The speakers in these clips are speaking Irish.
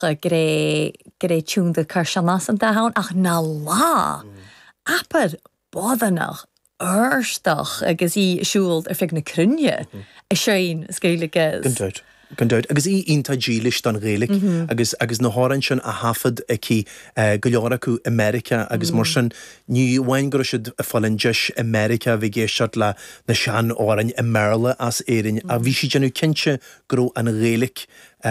gré tún de Kershanas an dahan ach na lá. Apar bodanach örstach agus í siúld fig na crunne. Séin scéalagus. Gandát agus í ínta dílis don rélik agus na háran sin a hafad aquí go leora acu America agus mar sin ní bhain go siad a fallin deis America bhí géisiart le na sean árain i Maryland as éirin a bhí si genú cinse gro an rélik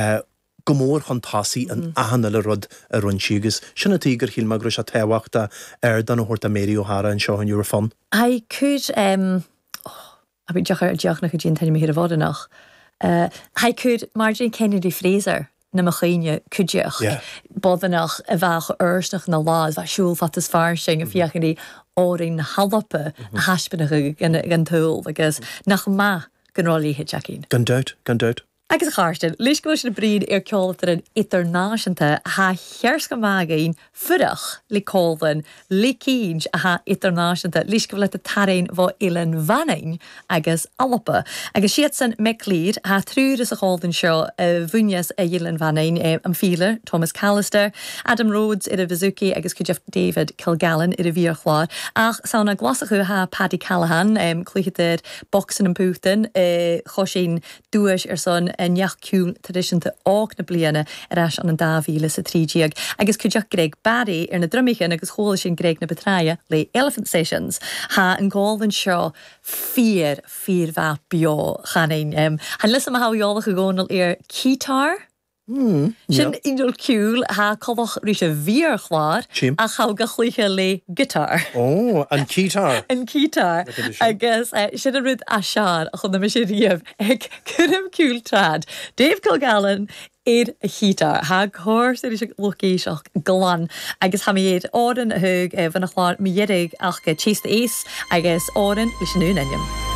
gomór chuntásaí an ahanna le rud a runtígus. Sinna tígur híl mag gro se tehaachta dan hort a Mary O'Hara an seo an Euro fan. I could a bit deach nach gin taine hir a bhadanach. I could Marjorie Kennedy Fraser na machine cúideach bodanach a bheach örstach na lá a siúl fat is farsing a fiachan í áring na halappe a haspinach gan túl agus nach ma ganrálí hit Jackie. Gandát. Agus cháirtin, leis go sin bríd ceoltar an internationanta ha chearsca mágain furach le cólan le cíns a ha internationanta leis go le a taréin bh ilan vanning agus alapa. Agus siad san McLeod ha trúras a cólan seo bhuineas a ilan vanning an fíle Thomas Callister, Adam Rhodes a Vizuki agus Jeff David Kilgallen a bhíorchláir ach sauna glasachu ha Paddy Callahan clúchidir boxan an pútain chosin dúis son en neachciúil tradiisianta ág na bliana as an dávíle sa trídíag. Agus cuideach Greg Barry na drumichan agus chola sin Greg na betraia le Elephant Sessions. Ha an gáildan seo fír bha bio chanin. Han lisa ma hawiolach a gónal guitar. Sin indul ciúil ha cobach rís a bhíorchláir a chawga chluiche le guitar. Oh, an guitar. An guitar. Agus sin a rud a sear a chun na mis riamh ag cyrrim ciúil trad. Dave Kilgallen éad a guitar. Ha chóir sy'n eisiau lwcéisioach glan. Agus ha mi éad ádan a hug fan a chláir mi iedig ach chiste ís agus ádan leis an ún eniam.